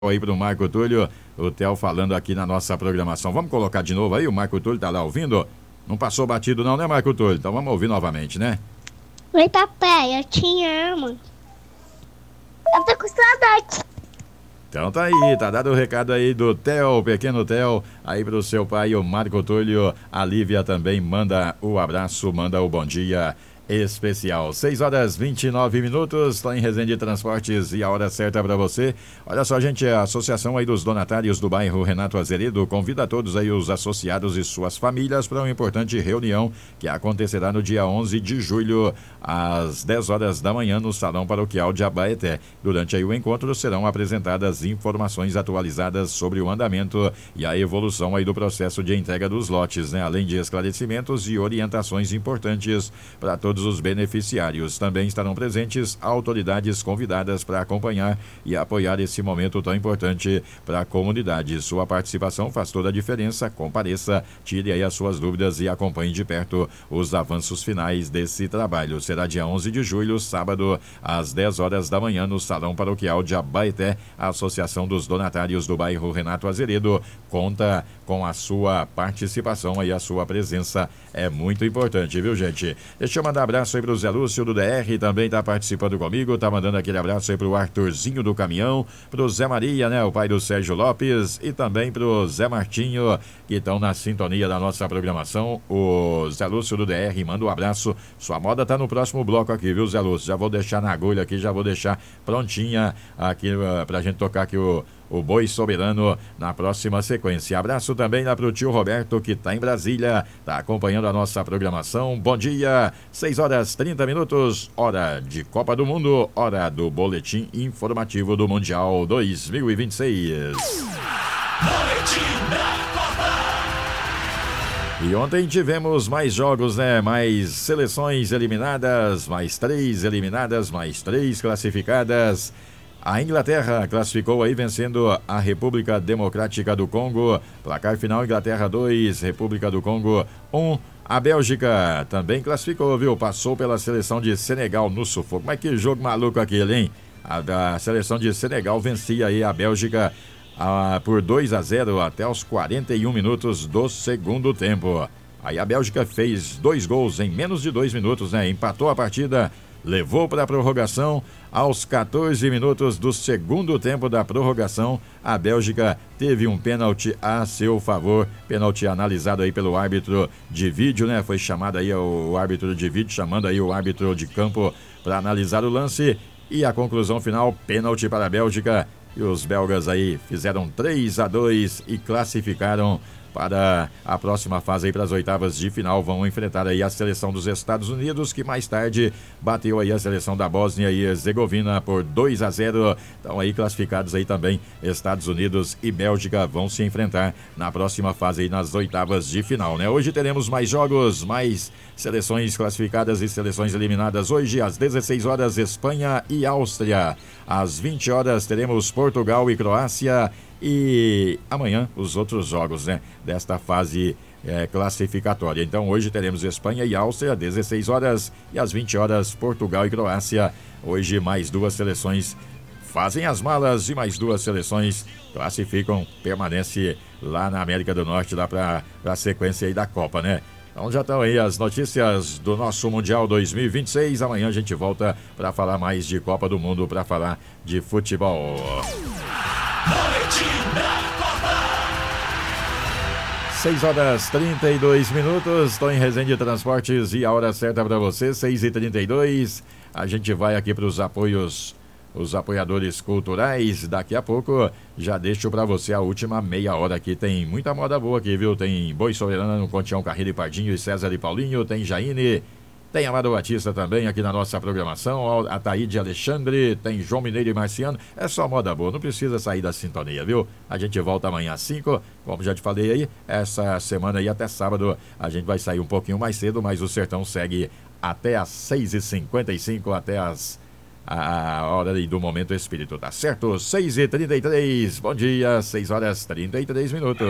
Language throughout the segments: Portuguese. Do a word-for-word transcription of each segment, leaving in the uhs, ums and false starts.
aí pro Marco Túlio, o Theo falando aqui na nossa programação. Vamos colocar de novo aí, o Marco Túlio tá lá ouvindo? Não passou batido não, né, Marco Túlio? Então vamos ouvir novamente, né? Oi, papai, eu te amo. Eu tô com saudade. Então tá aí, tá dado o recado aí do Theo, o pequeno Theo, aí pro seu pai, o Marco Túlio. A Lívia também manda o abraço, manda o bom dia especial. seis horas e vinte e nove minutos, está em Resende Transportes e a hora certa para você. Olha só, gente, a Associação aí dos Donatários do bairro Renato Azeredo convida todos aí os associados e suas famílias para uma importante reunião que acontecerá no dia onze de julho, às dez horas da manhã, no Salão Paroquial de Abaeté. Durante aí o encontro serão apresentadas informações atualizadas sobre o andamento e a evolução aí do processo de entrega dos lotes, né? Além de esclarecimentos e orientações importantes para todos os beneficiários. Também estarão presentes autoridades convidadas para acompanhar e apoiar esse momento tão importante para a comunidade. Sua participação faz toda a diferença. Compareça, tire aí as suas dúvidas e acompanhe de perto os avanços finais desse trabalho. Será dia onze de julho, sábado, às dez horas da manhã, no Salão Paroquial de Abaeté. A Associação dos Donatários do bairro Renato Azeredo conta com a sua participação e a sua presença é muito importante, viu, gente? Deixa eu mandar abraço aí pro Zé Lúcio do D R, também tá participando comigo, tá mandando aquele abraço aí pro Arthurzinho do Caminhão, pro Zé Maria, né, o pai do Sérgio Lopes, e também pro Zé Martinho, que estão na sintonia da nossa programação. O Zé Lúcio do D R manda um abraço. Sua moda tá no próximo bloco aqui, viu, Zé Lúcio? Já vou deixar na agulha aqui, já vou deixar prontinha aqui uh, pra gente tocar aqui o O Boi Soberano na próxima sequência. Abraço também lá pro tio Roberto, que tá em Brasília, tá acompanhando a nossa programação. Bom dia, seis horas e trinta minutos, hora de Copa do Mundo, hora do boletim informativo do Mundial dois mil e vinte e seis. Boletim da Copa! E ontem tivemos mais jogos, né? Mais seleções eliminadas, mais três eliminadas, mais três classificadas. A Inglaterra classificou aí vencendo a República Democrática do Congo. Placar final: Inglaterra dois, República do Congo um. A Bélgica também classificou, viu? Passou pela seleção de Senegal no sufoco. Mas que jogo maluco aquele, hein? A, a seleção de Senegal vencia aí a Bélgica a, por dois a zero até os quarenta e um minutos do segundo tempo. Aí a Bélgica fez dois gols em menos de dois minutos, né? Empatou a partida, levou para a prorrogação. Aos quatorze minutos do segundo tempo da prorrogação, a Bélgica teve um pênalti a seu favor, pênalti analisado aí pelo árbitro de vídeo, né? Foi chamado aí o árbitro de vídeo, chamando aí o árbitro de campo para analisar o lance, e a conclusão final: pênalti para a Bélgica, e os belgas aí fizeram três a dois e classificaram para a próxima fase aí, para as oitavas de final. Vão enfrentar aí a seleção dos Estados Unidos, que mais tarde bateu aí a seleção da Bósnia e Herzegovina por dois a zero. Então aí classificados aí também Estados Unidos e Bélgica vão se enfrentar na próxima fase aí, nas oitavas de final, né? Hoje teremos mais jogos, mais seleções classificadas e seleções eliminadas. Hoje às dezesseis horas, Espanha e Áustria. Às vinte horas teremos Portugal e Croácia. E amanhã os outros jogos, né, desta fase é, classificatória. Então hoje teremos Espanha e Áustria, dezesseis horas, e às vinte horas Portugal e Croácia. Hoje mais duas seleções fazem as malas e mais duas seleções classificam, permanece lá na América do Norte, lá para a sequência aí da Copa, né? Então já estão aí as notícias do nosso Mundial dois mil e vinte e seis. Amanhã a gente volta para falar mais de Copa do Mundo, para falar de futebol. seis horas e trinta e dois minutos, estou em Resende Transportes e a hora certa para você, seis e trinta e dois. A gente vai aqui para os apoios, os apoiadores culturais. Daqui a pouco já deixo para você a última meia hora aqui. Tem muita moda boa aqui, viu? Tem Boi Soberano, Contião Carreiro e Pardinho e César e Paulinho, tem Jaine. Tem Amado Batista também aqui na nossa programação, a Taíde Alexandre, tem João Mineiro e Marciano. É só moda boa, não precisa sair da sintonia, viu? A gente volta amanhã às cinco, como já te falei aí, essa semana aí até sábado a gente vai sair um pouquinho mais cedo, mas o Sertão segue até às seis e cinquenta e cinco, até as, a hora aí do Momento Espírito, tá certo? seis e trinta e três, bom dia, seis horas e trinta e três minutos.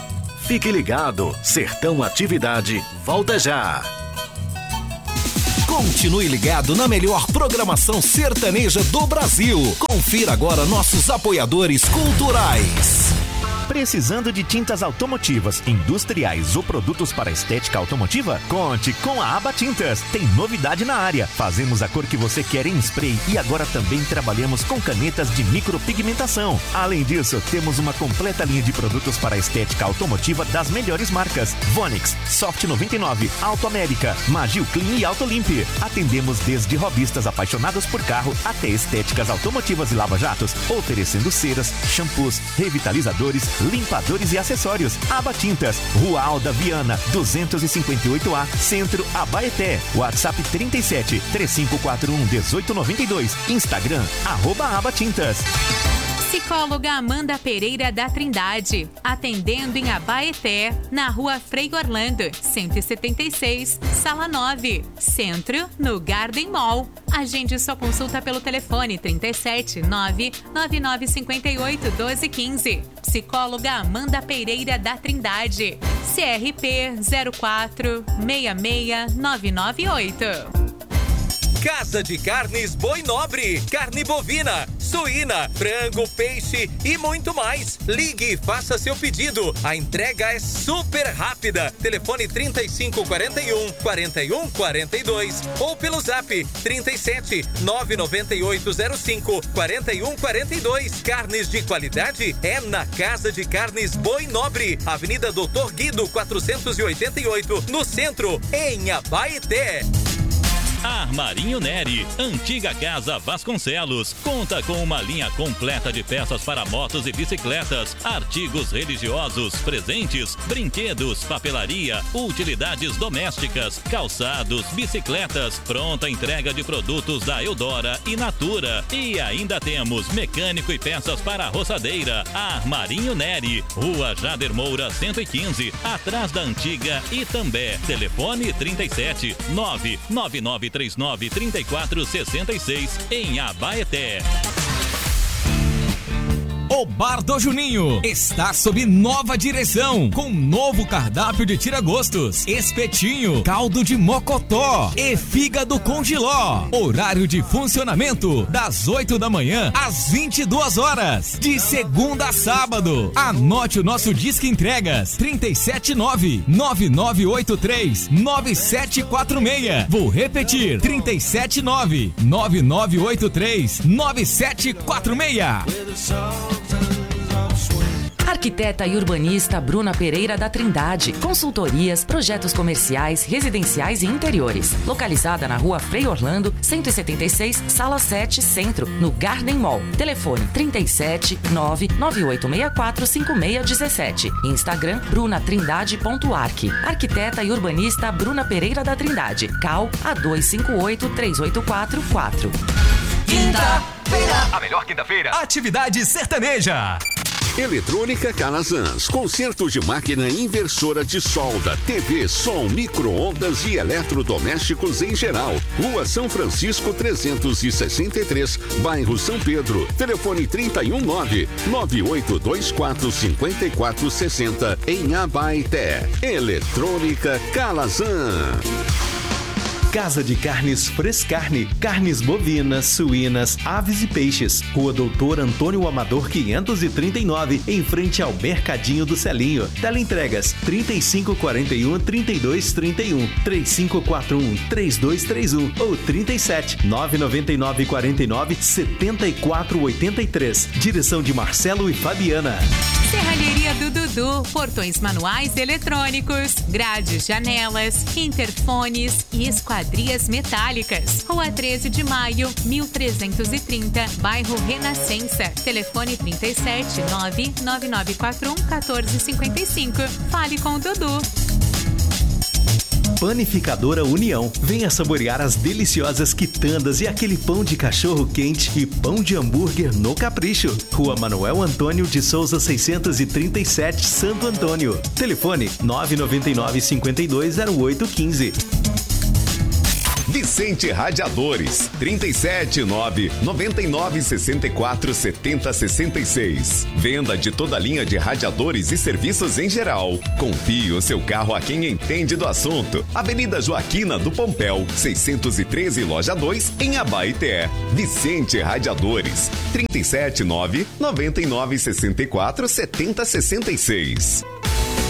Fique ligado, Sertão Atividade volta já. Continue ligado na melhor programação sertaneja do Brasil. Confira agora nossos apoiadores culturais. Precisando de tintas automotivas, industriais ou produtos para estética automotiva? Conte com a Aba Tintas. Tem novidade na área. Fazemos a cor que você quer em spray e agora também trabalhamos com canetas de micropigmentação. Além disso, temos uma completa linha de produtos para estética automotiva das melhores marcas: Vonix, Soft noventa e nove, Auto América, Magil Clean e Auto Limp. Atendemos desde hobbyistas apaixonados por carro até estéticas automotivas e lava-jatos, oferecendo ceras, shampoos, revitalizadores, limpadores e acessórios. Aba Tintas, Rua Alda Viana, duzentos e cinquenta e oito A, Centro, Abaeté. WhatsApp trinta e sete, três cinco quatro um, um oito nove dois. Instagram, arroba Aba Tintas. Psicóloga Amanda Pereira da Trindade, atendendo em Abaeté, na Rua Frei Orlando, cento e setenta e seis, Sala nove, Centro, no Garden Mall. Agende sua consulta pelo telefone trinta e sete, nove nove nove cinco oito, um dois um cinco. Psicóloga Amanda Pereira da Trindade, C R P zero quatro seis seis nove nove oito. Casa de Carnes Boi Nobre, carne bovina, suína, frango, peixe e muito mais. Ligue e faça seu pedido. A entrega é super rápida. Telefone trinta e cinco, quarenta e um, quarenta e um, quarenta e dois ou pelo zap trinta e sete, nove nove oito zero cinco, quarenta e um, quarenta e dois. Carnes de qualidade é na Casa de Carnes Boi Nobre, Avenida Doutor Guido quatrocentos e oitenta e oito, no centro, em Abaeté. Armarinho Neri, antiga Casa Vasconcelos, conta com uma linha completa de peças para motos e bicicletas, artigos religiosos, presentes, brinquedos, papelaria, utilidades domésticas, calçados, bicicletas, pronta entrega de produtos da Eudora e Natura. E ainda temos mecânico e peças para roçadeira. Armarinho Neri, Rua Jader Moura cento e quinze, atrás da antiga Itambé. Telefone trinta e sete, nove nove nove três nove, três quatro seis seis, em Abaeté. O Bar do Juninho está sob nova direção, com novo cardápio de tira-gostos, espetinho, caldo de mocotó e fígado com jiló. Horário de funcionamento das oito da manhã às vinte e duas horas, de segunda a sábado. Anote o nosso disque entregas: trinta e sete, nove nove nove oito três, nove sete quatro seis. Vou repetir: trinta e sete, nove nove nove oito três, nove sete quatro seis. Arquiteta e urbanista Bruna Pereira da Trindade. Consultorias, projetos comerciais, residenciais e interiores. Localizada na Rua Frei Orlando, cento e setenta e seis, Sala sete, Centro, no Garden Mall. Telefone trinta e sete, nove nove oito seis quatro cinco seis um sete. Instagram brunatrindade.arc. Arquiteta e urbanista Bruna Pereira da Trindade. Cal A dois cinco oito, três oito quatro quatro. Quinta-feira, a melhor quinta-feira, atividade sertaneja. Eletrônica Calazans, conserto de máquina inversora de solda, T V, som, micro-ondas e eletrodomésticos em geral. Rua São Francisco trezentos e sessenta e três, bairro São Pedro. Telefone trinta e um, nove nove oito dois quatro cinco quatro seis zero em Abaeté. Eletrônica Calazans. Casa de Carnes Frescarne, carnes bovinas, suínas, aves e peixes. Rua Doutor Antônio Amador quinhentos e trinta e nove, em frente ao Mercadinho do Celinho. Teleentregas trinta e cinco, quarenta e um, trinta e dois, trinta e um, três cinco quatro um, três dois três um ou trinta e sete, nove nove nove quatro nove, sete quatro oito três. Direção de Marcelo e Fabiana. Serralheria do Dudu, portões manuais e eletrônicos, grades, janelas, interfones e esquadrias metálicas. Rua treze de maio, mil trezentos e trinta, bairro Renascença. Telefone trinta e sete, nove nove nove quatro um, um quatro cinco cinco. Fale com o Dudu. Panificadora União. Venha saborear as deliciosas quitandas e aquele pão de cachorro quente e pão de hambúrguer no capricho. Rua Manuel Antônio de Souza seiscentos e trinta e sete, Santo Antônio. Telefone nove nove nove, cinco dois zero oito um cinco. Vicente Radiadores, trinta e sete nove noventa e nove sessenta e quatro setenta sessenta e seis. Venda de toda a linha de radiadores e serviços em geral. Confie o seu carro a quem entende do assunto. Avenida Joaquina do Pompéu, seiscentos e treze, loja dois, em Abaeté. Vicente Radiadores, trinta e sete nove noventa e nove sessenta e quatro setenta sessenta e seis.